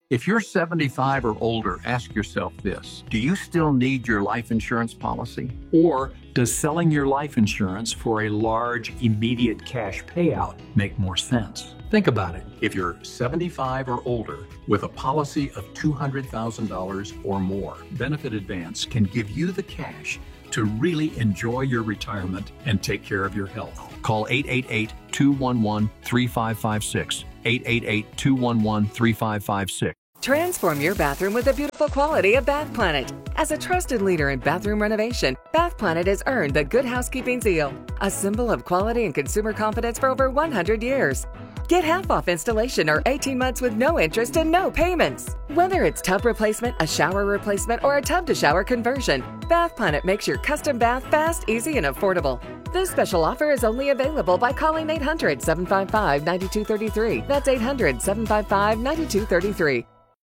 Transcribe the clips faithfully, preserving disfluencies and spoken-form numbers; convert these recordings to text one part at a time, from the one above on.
If you're seventy-five or older, ask yourself this. Do you still need your life insurance policy? Or does selling your life insurance for a large, immediate cash payout make more sense? Think about it. If you're seventy-five or older with a policy of two hundred thousand dollars or more, Benefit Advance can give you the cash to really enjoy your retirement and take care of your health. Call eight eight eight, two one one, three five five six. eight eight eight, two one one, three five five six. Transform your bathroom with the beautiful quality of Bath Planet. As a trusted leader in bathroom renovation, Bath Planet has earned the Good Housekeeping seal, a symbol of quality and consumer confidence for over one hundred years. Get half off installation or eighteen months with no interest and no payments. Whether it's tub replacement, a shower replacement, or a tub-to-shower conversion, Bath Planet makes your custom bath fast, easy, and affordable. This special offer is only available by calling eight hundred, seven five five, nine two three three. That's eight hundred, seven five five, nine two three three.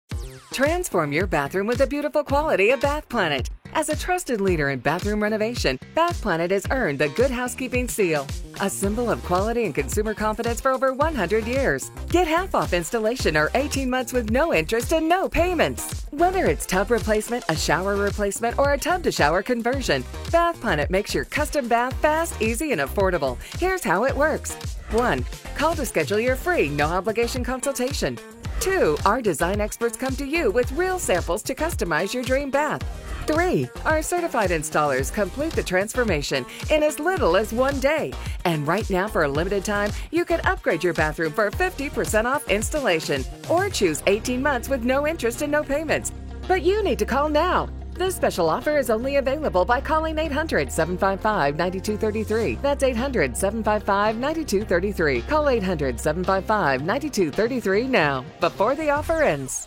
Transform your bathroom with the beautiful quality of Bath Planet. As a trusted leader in bathroom renovation, Bath Planet has earned the Good Housekeeping seal, a symbol of quality and consumer confidence for over one hundred years. Get half off installation or eighteen months with no interest and no payments. Whether it's tub replacement, a shower replacement, or a tub-to-shower conversion, Bath Planet makes your custom bath fast, easy, and affordable. Here's how it works. one. Call to schedule your free, no-obligation consultation. two. Our design experts come to you with real samples to customize your dream bath. three. Our certified installers complete the transformation in as little as one day. And right now, for a limited time, you can upgrade your bathroom for fifty percent off installation or choose eighteen months with no interest and no payments. But you need to call now. This special offer is only available by calling eight hundred, seven five five, nine two three three. That's eight hundred, seven five five, nine two three three. Call eight hundred, seven five five, nine two three three now, before the offer ends.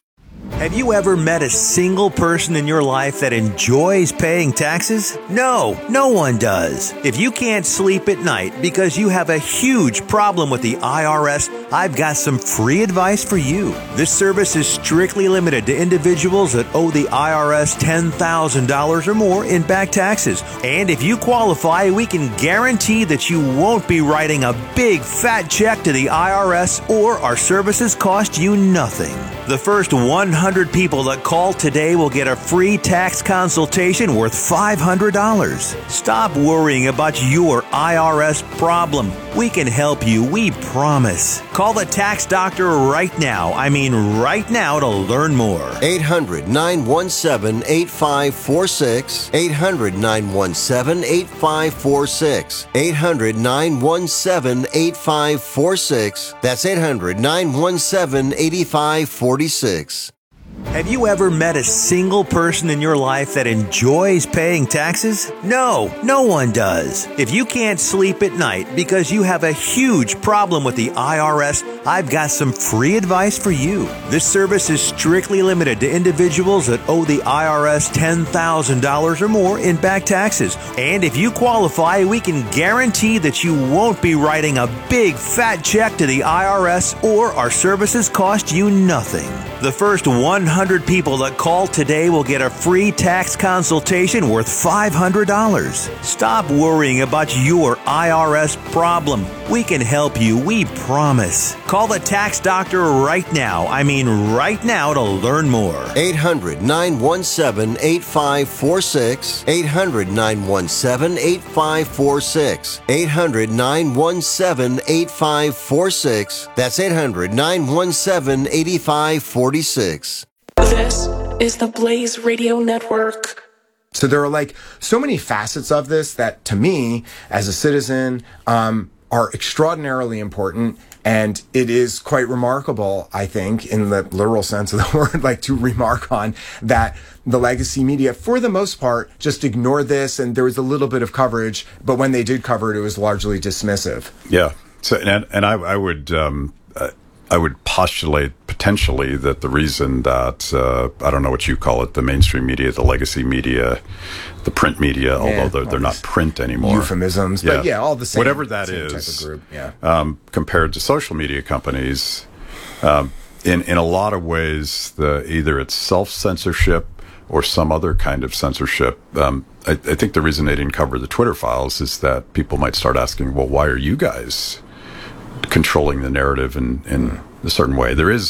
Have you ever met a single person in your life that enjoys paying taxes? No, no one does. If you can't sleep at night because you have a huge problem with the I R S, I've got some free advice for you. This service is strictly limited to individuals that owe the I R S ten thousand dollars or more in back taxes. And if you qualify, we can guarantee that you won't be writing a big fat check to the I R S, or our services cost you nothing. The first one hundred people that call today will get a free tax consultation worth five hundred dollars. Stop worrying about your I R S problem. We can help you, we promise. Call the tax doctor right now. I mean right now to learn more. eight hundred, nine one seven, eight five four six. eight hundred, nine one seven, eight five four six. eight hundred, nine one seven, eight five four six. That's eight hundred, nine one seven, eight five four six. Have you ever met a single person in your life that enjoys paying taxes? No, no one does. If you can't sleep at night because you have a huge problem with the I R S, I've got some free advice for you. This service is strictly limited to individuals that owe the I R S ten thousand dollars or more in back taxes. And if you qualify, we can guarantee that you won't be writing a big fat check to the I R S, or our services cost you nothing. The first one hundred people that call today will get a free tax consultation worth five hundred dollars. Stop worrying about your I R S problem. We can help you, we promise. Call the tax doctor right now. I mean right now to learn more. eight hundred, nine one seven, eight five four six. eight hundred, nine one seven, eight five four six. eight hundred, nine one seven, eight five four six. That's eight hundred, nine one seven, eight five four six. This is the Blaze Radio Network. So there are like so many facets of this that, to me, as a citizen, um, are extraordinarily important. And it is quite remarkable, I think, in the literal sense of the word, like to remark on that the legacy media, for the most part, just ignored this. And there was a little bit of coverage, but when they did cover it, it was largely dismissive. Yeah. So, and, and I, I would, um, uh, I would postulate potentially that the reason that, uh, I don't know what you call it, the mainstream media, the legacy media, the print media, yeah, although they're, they're not print anymore. Euphemisms, yeah. But yeah, all the same. Whatever that same is, type of group. Yeah. Um, compared to social media companies, um, in, in a lot of ways, the, either it's self-censorship or some other kind of censorship. Um, I, I think the reason they didn't cover the Twitter files is that people might start asking, well, why are you guys controlling the narrative in, in mm. a certain way? There is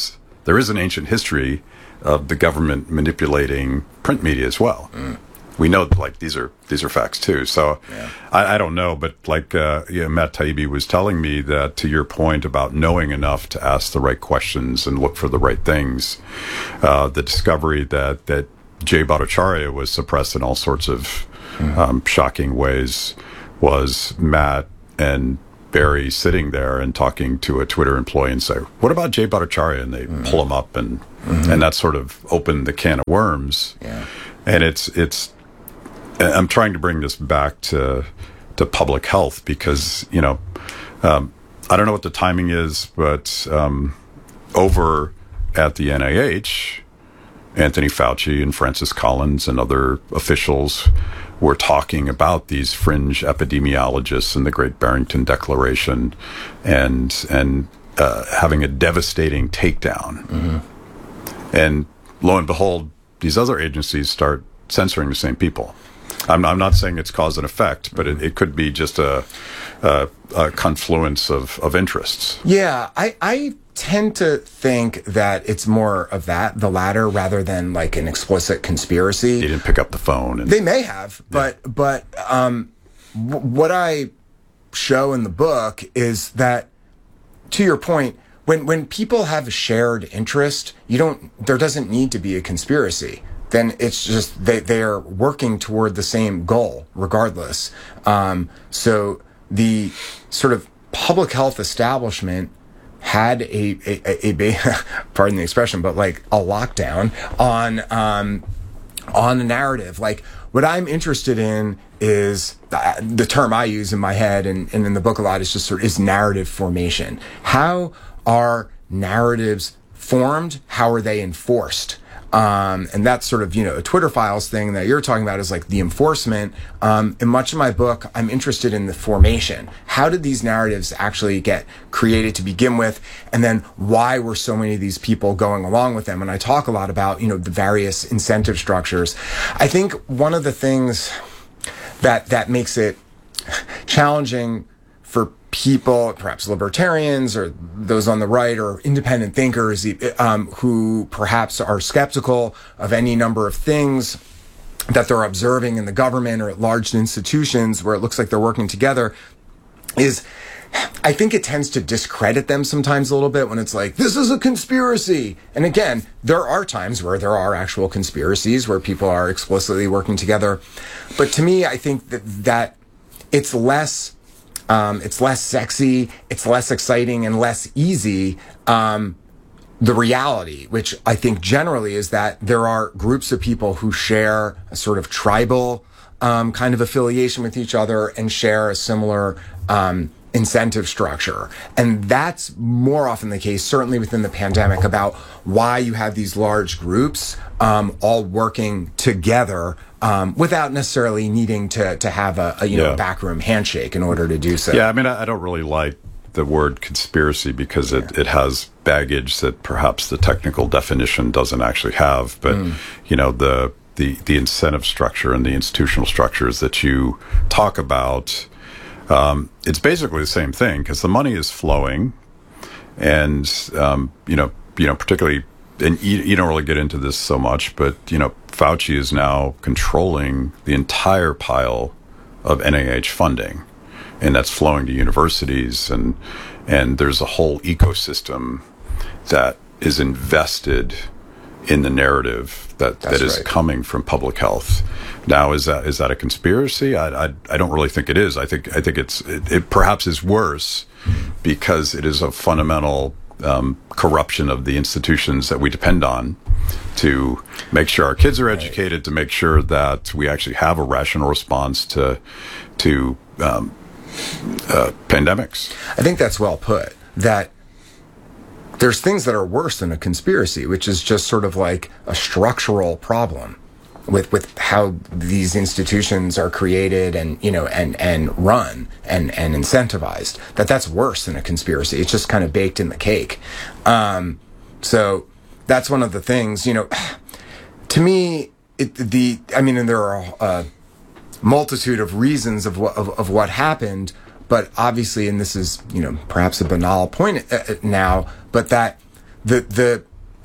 there is an ancient history of the government manipulating print media as well. Mm. We know, like, these are these are facts too. So yeah. I, I don't know, but like uh, yeah, Matt Taibbi was telling me that, to your point about knowing enough to ask the right questions and look for the right things, uh, the discovery that that Jay Bhattacharya was suppressed in all sorts of mm. um, shocking ways was Matt and Barry sitting there and talking to a Twitter employee and say, "What about Jay Bhattacharya?" And they mm. pull him up, and mm-hmm. and that sort of opened the can of worms. Yeah. And it's it's. I'm trying to bring this back to to public health because, you know, um, I don't know what the timing is, but um, over at the N I H, Anthony Fauci and Francis Collins and other officials were talking about these fringe epidemiologists in the Great Barrington Declaration and and uh, having a devastating takedown. Mm-hmm. And lo and behold, these other agencies start censoring the same people. I'm, I'm not saying it's cause and effect, but it, it could be just a, a, a confluence of, of interests. Yeah, I, I tend to think that it's more of that, the latter, rather than like an explicit conspiracy. They didn't pick up the phone. And, they may have, but yeah. but um, w- what I show in the book is that, to your point, when when people have a shared interest, you don't. There doesn't need to be a conspiracy. Then it's just they, they are working toward the same goal regardless. Um, so the sort of public health establishment had a, a, a, a pardon the expression, but like a lockdown on, um, on the narrative. Like what I'm interested in is the, the term I use in my head and, and in the book a lot is just sort of is narrative formation. How are narratives formed? How are they enforced? Um, and that's sort of, you know, a Twitter files thing that you're talking about is like the enforcement. Um, in much of my book, I'm interested in the formation. How did these narratives actually get created to begin with? And then why were so many of these people going along with them? And I talk a lot about, you know, the various incentive structures. I think one of the things that, that makes it challenging for people, perhaps libertarians or those on the right or independent thinkers um, who perhaps are skeptical of any number of things that they're observing in the government or at large institutions where it looks like they're working together is I think it tends to discredit them sometimes a little bit when it's like, this is a conspiracy. And again, there are times where there are actual conspiracies where people are explicitly working together. But to me, I think that, that it's less Um, it's less sexy, it's less exciting, and less easy. Um, the reality, which I think generally is that there are groups of people who share a sort of tribal um, kind of affiliation with each other and share a similar um, incentive structure. And that's more often the case, certainly within the pandemic, about why you have these large groups um, all working together Um, without necessarily needing to to have a, a you know yeah. backroom handshake in order to do so. Yeah, I mean, I, I don't really like the word conspiracy because it, yeah. it has baggage that perhaps the technical definition doesn't actually have. But mm. you know, the the the incentive structure and the institutional structures that you talk about, um, it's basically the same thing because the money is flowing, and um, you know, you know, particularly. And you, you don't really get into this so much, but, you know, Fauci is now controlling the entire pile of N I H funding, and that's flowing to universities, and and there's a whole ecosystem that is invested in the narrative that, that is right. coming from public health. Now, is that is that a conspiracy? I, I, I don't really think it is. I think I think it's it, it perhaps is worse because it is a fundamental Um, corruption of the institutions that we depend on to make sure our kids are educated, right. to make sure that we actually have a rational response to to um, uh, pandemics. I think that's well put. That there's things that are worse than a conspiracy, which is just sort of like a structural problem with with how these institutions are created and you know and and run and and incentivized. That that's worse than a conspiracy. It's just kind of baked in the cake. Um, so that's one of the things. You know, to me, it, the I mean, and there are a multitude of reasons of what of, of what happened, but obviously, and this is you know perhaps a banal point now, but that the the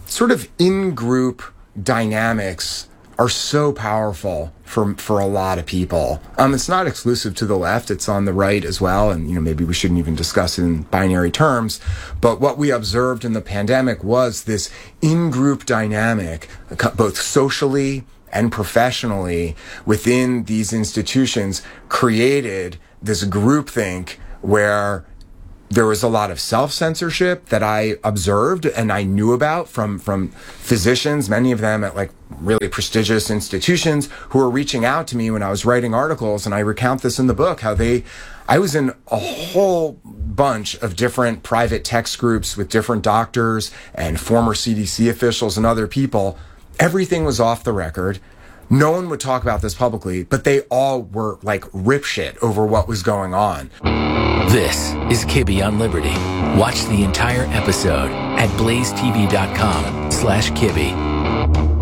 sort of in-group dynamics are so powerful for for a lot of people. Um, it's not exclusive to the left; it's on the right as well. And you know, maybe we shouldn't even discuss it in binary terms. But what we observed in the pandemic was this in-group dynamic, both socially and professionally, within these institutions, created this groupthink where there was a lot of self-censorship that I observed and I knew about from, from physicians, many of them at like really prestigious institutions, who were reaching out to me when I was writing articles. And I recount this in the book, how they, I was in a whole bunch of different private text groups with different doctors and former C D C officials and other people. Everything was off the record. No one would talk about this publicly, but they all were like ripshit over what was going on. This is Kibbe on Liberty. Watch the entire episode at blazetv.com slash Kibbe.